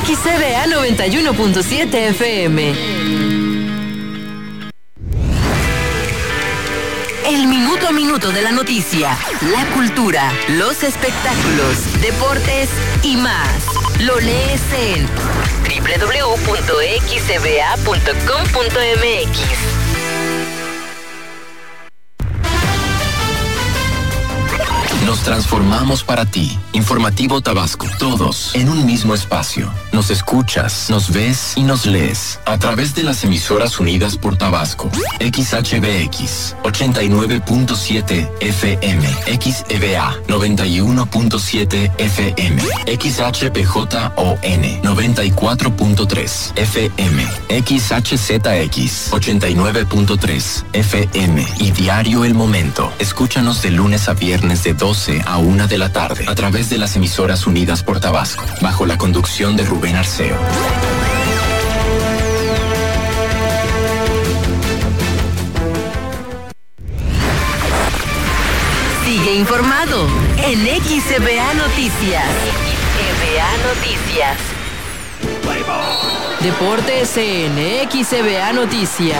XCBA 91.7 FM. El minuto a minuto de la noticia, la cultura, los espectáculos, deportes y más. Lo lees en www.xcba.com.mx. Nos transformamos para ti. Informativo Tabasco. Todos en un mismo espacio. Nos escuchas, nos ves y nos lees a través de las emisoras unidas por Tabasco. XHBX 89.7 FM, XEBA 91.7 FM, XHPJON 94.3 FM, XHZX 89.3 FM y Diario El Momento. Escúchanos de lunes a viernes de 12 a 1 de la tarde a través de las emisoras unidas por Tabasco, bajo la conducción de Rubén Arceo. Sigue informado en XCBA Noticias. XCBA Noticias. Deportes en XCBA Noticias.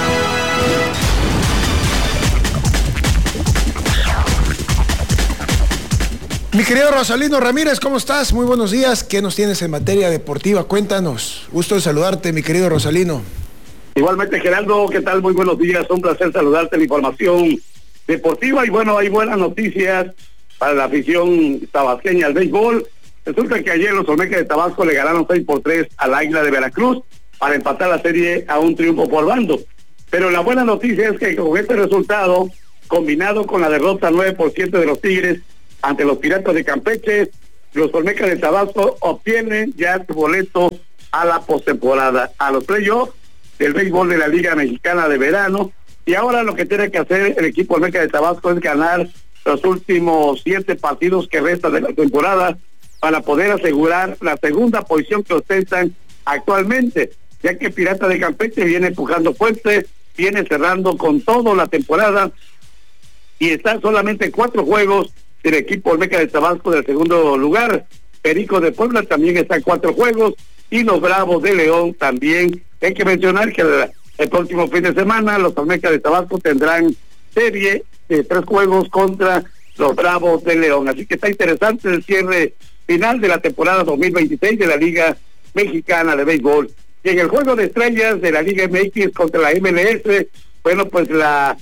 Mi querido Rosalino Ramírez, ¿cómo estás? Muy buenos días. ¿Qué nos tienes en materia deportiva? Cuéntanos. Gusto de saludarte, mi querido Rosalino. Igualmente, Gerardo, ¿qué tal? Muy buenos días. Un placer saludarte en la información deportiva. Y bueno, hay buenas noticias para la afición tabasqueña al béisbol. Resulta que ayer los Olmecas de Tabasco le ganaron 6-3 al Águila de Veracruz para empatar la serie a un triunfo por bando. Pero la buena noticia es que con este resultado, combinado con la derrota 9% de los Tigres ante los Piratas de Campeche, los Olmecas de Tabasco obtienen ya su boleto a la postemporada, a los playoffs del béisbol de la Liga Mexicana de Verano. Y ahora lo que tiene que hacer el equipo Olmeca de Tabasco es ganar los últimos 7 partidos que restan de la temporada para poder asegurar la segunda posición que ostentan actualmente, ya que Pirata de Campeche viene empujando fuerte, viene cerrando con todo la temporada y están solamente 4 juegos del equipo Olmeca de Tabasco del segundo lugar. Perico de Puebla también está en 4 juegos y los Bravos de León también. Hay que mencionar que el próximo fin de semana los Olmecas de Tabasco tendrán serie de 3 juegos contra los Bravos de León. Así que está interesante el cierre final de la temporada 2026 de la Liga Mexicana de Béisbol. Y en el juego de estrellas de la Liga MX contra la MLS, bueno, pues la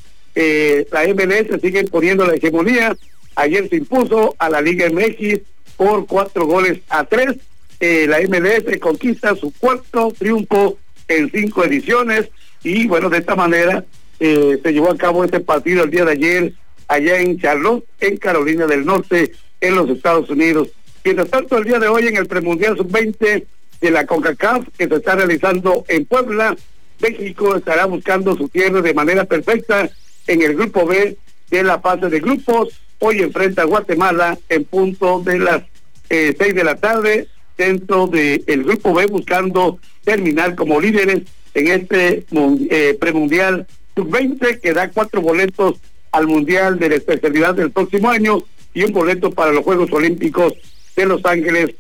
MLS sigue poniendo la hegemonía. Ayer se impuso a la Liga MX por 4-3. La MLS conquista su 4º triunfo en 5 ediciones y bueno, de esta manera se llevó a cabo este partido el día de ayer allá en Charlotte, en Carolina del Norte, en los Estados Unidos. Mientras tanto, el día de hoy en el premundial sub-20 de la CONCACAF que se está realizando en Puebla, México estará buscando su cierre de manera perfecta en el grupo B de la fase de grupos. Hoy enfrenta a Guatemala en punto de las 6 de la tarde dentro del grupo B, buscando terminar como líderes en este premundial sub-20 que da 4 boletos al mundial de la especialidad del próximo año y un boleto para los Juegos Olímpicos de Los Ángeles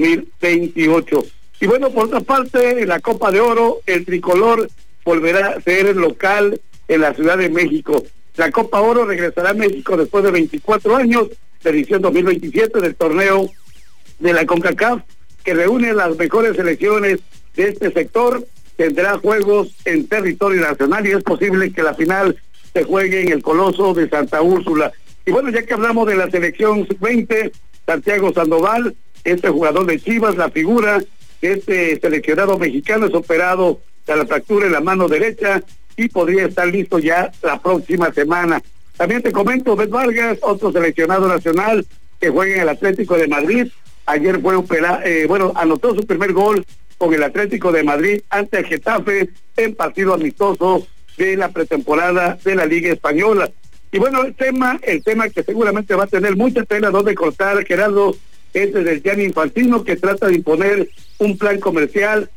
2028. Y bueno, por otra parte, en la Copa de Oro, el tricolor volverá a ser local en la Ciudad de México. La Copa Oro regresará a México después de 24 años, de edición 2027 del torneo de la CONCACAF, que reúne las mejores selecciones de este sector. Tendrá juegos en territorio nacional y es posible que la final se juegue en el Coloso de Santa Úrsula. Y bueno, ya que hablamos de la selección sub-20, Santiago Sandoval, este jugador de Chivas, la figura de este seleccionado mexicano, es operado de la fractura en la mano derecha y podría estar listo ya la próxima semana. También te comento, Bet Vargas, otro seleccionado nacional que juega en el Atlético de Madrid, ayer fue operado, anotó su primer gol con el Atlético de Madrid ante el Getafe en partido amistoso de la pretemporada de la Liga Española. Y bueno, el tema que seguramente va a tener mucha tela donde cortar, Gerardo, es desde Gianni Infantino, que trata de imponer un plan comercial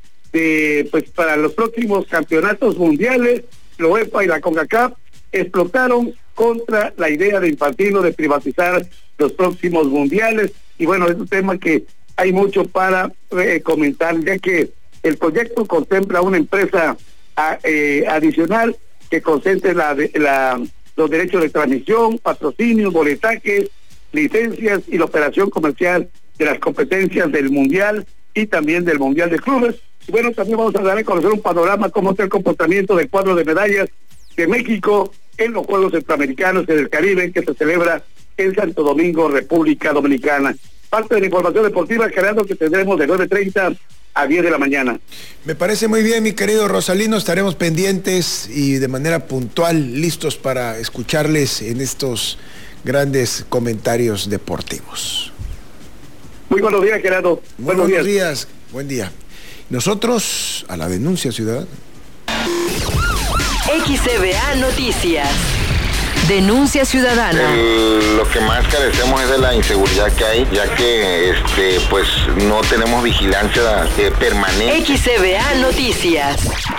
para los próximos campeonatos mundiales. La UEFA y la CONCACAF explotaron contra la idea de Infantino de privatizar los próximos mundiales. Y bueno, es un tema que hay mucho para comentar, ya que el proyecto contempla una empresa adicional que concentre los derechos de transmisión, patrocinio, boletajes, licencias y la operación comercial de las competencias del Mundial y también del Mundial de Clubes. Y bueno, también vamos a dar a conocer un panorama cómo está el comportamiento del cuadro de medallas de México en los Juegos Centroamericanos y del Caribe que se celebra en Santo Domingo, República Dominicana. Parte de la información deportiva, Gerardo, que tendremos de 9:30 a 10 de la mañana. Me parece muy bien, mi querido Rosalino. Estaremos pendientes y de manera puntual listos para escucharles en estos grandes comentarios deportivos. Muy buenos días, Gerardo. Buenos días. Buen día. Nosotros a la denuncia ciudadana. XCBA Noticias. Denuncia ciudadana. Lo que más carecemos es de la inseguridad que hay, ya que pues no tenemos vigilancia permanente. XCBA Noticias.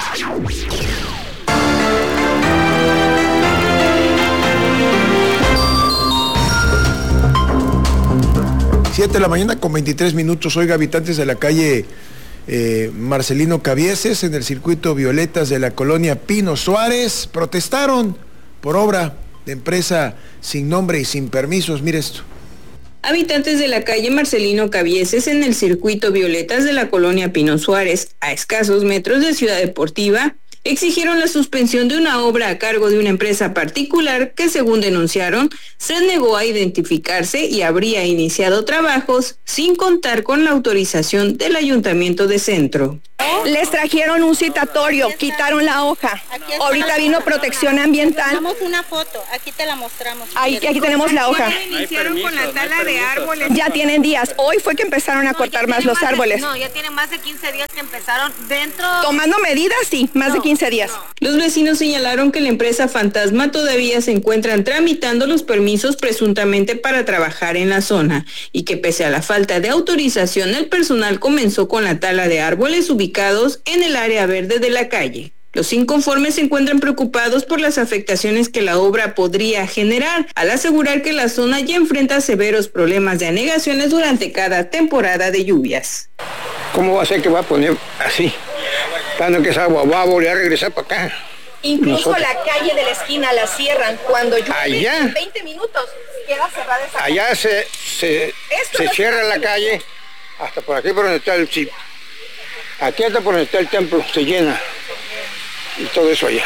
Siete de la mañana con 23 minutos. Oiga, habitantes de la calle Marcelino Cabieses, en el circuito Violetas de la colonia Pino Suárez, protestaron por obra de empresa sin nombre y sin permisos. Mire esto. Habitantes de la calle Marcelino Cabieses, en el circuito Violetas de la colonia Pino Suárez, a escasos metros de Ciudad Deportiva, exigieron la suspensión de una obra a cargo de una empresa particular que, según denunciaron, se negó a identificarse y habría iniciado trabajos sin contar con la autorización del Ayuntamiento de Centro. Les trajeron un citatorio, quitaron la hoja. Ahorita vino Protección Ambiental. Tenemos una foto, aquí te la mostramos. Aquí tenemos la hoja. Iniciaron con la tala de árboles. Ya tienen días. Hoy fue que empezaron a cortar más los árboles. No, ya tienen más de 15 días que empezaron dentro. Tomando medidas, sí, más de 15 días. Los vecinos señalaron que la empresa fantasma todavía se encuentran tramitando los permisos presuntamente para trabajar en la zona y que pese a la falta de autorización, el personal comenzó con la tala de árboles ubicados en el área verde de la calle. Los inconformes se encuentran preocupados por las afectaciones que la obra podría generar, al asegurar que la zona ya enfrenta severos problemas de anegaciones durante cada temporada de lluvias. ¿Cómo va a ser que va a poner así? Tanto que esa agua va a volver a regresar para acá. Incluso nosotros, la calle de la esquina la cierran cuando llueve. Allá, en 20 minutos queda cerrada esa allá calle. se cierra la calle hasta por aquí por donde está el chip. Aquí hasta por donde está el templo se llena y todo eso allá.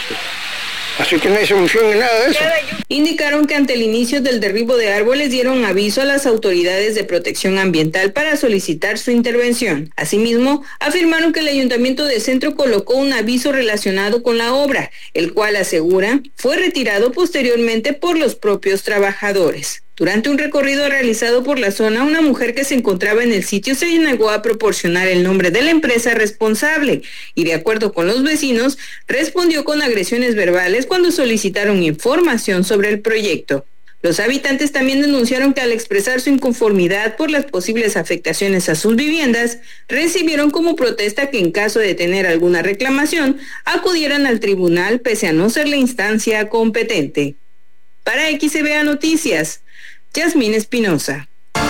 Así que no hay solución en nada de eso. Indicaron que ante el inicio del derribo de árboles dieron aviso a las autoridades de protección ambiental para solicitar su intervención. Asimismo, afirmaron que el Ayuntamiento de Centro colocó un aviso relacionado con la obra, el cual aseguran fue retirado posteriormente por los propios trabajadores. Durante un recorrido realizado por la zona, una mujer que se encontraba en el sitio se negó a proporcionar el nombre de la empresa responsable y, de acuerdo con los vecinos, respondió con agresiones verbales cuando solicitaron información sobre el proyecto. Los habitantes también denunciaron que al expresar su inconformidad por las posibles afectaciones a sus viviendas, recibieron como protesta que en caso de tener alguna reclamación, acudieran al tribunal pese a no ser la instancia competente. Para XCBA Noticias, Yasmín Espinosa.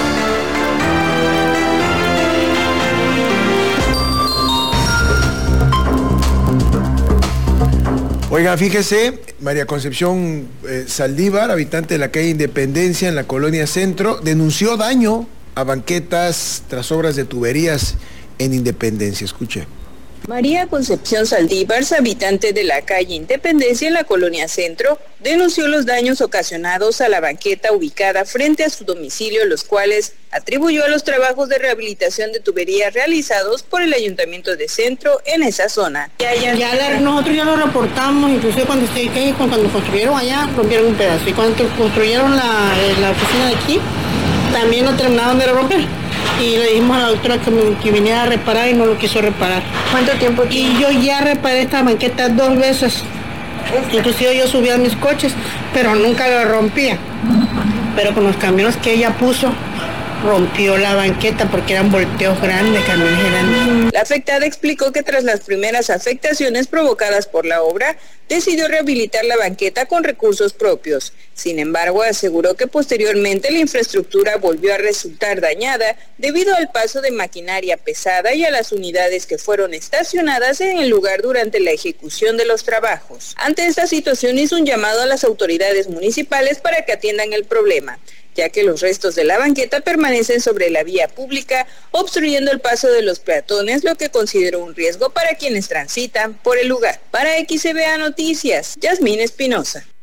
Oiga, fíjese, María Concepción Saldívar, habitante de la calle Independencia en la colonia Centro, denunció daño a banquetas tras obras de tuberías en Independencia. Escuche. María Concepción Saldívar, habitante de la calle Independencia en la colonia Centro, denunció los daños ocasionados a la banqueta ubicada frente a su domicilio, los cuales atribuyó a los trabajos de rehabilitación de tuberías realizados por el Ayuntamiento de Centro en esa zona. Nosotros ya lo reportamos, inclusive cuando construyeron allá, rompieron un pedazo, y cuando construyeron la oficina de aquí, también lo terminaron de romper. Y le dijimos a la doctora que viniera a reparar y no lo quiso reparar. ¿Cuánto tiempo tiene? Y yo ya reparé esta banqueta 2 veces. Inclusive yo subía a mis coches, pero nunca lo rompía. Pero con los camiones que ella puso, rompió la banqueta porque eran volteos grandes, camiones grandes. La afectada explicó que tras las primeras afectaciones provocadas por la obra, decidió rehabilitar la banqueta con recursos propios. Sin embargo, aseguró que posteriormente la infraestructura volvió a resultar dañada debido al paso de maquinaria pesada y a las unidades que fueron estacionadas en el lugar durante la ejecución de los trabajos. Ante esta situación hizo un llamado a las autoridades municipales para que atiendan el problema, ya que los restos de la banqueta permanecen sobre la vía pública, obstruyendo el paso de los peatones, lo que consideró un riesgo para quienes transitan por el lugar. Para XCBA Noticias, Yasmín Espinosa.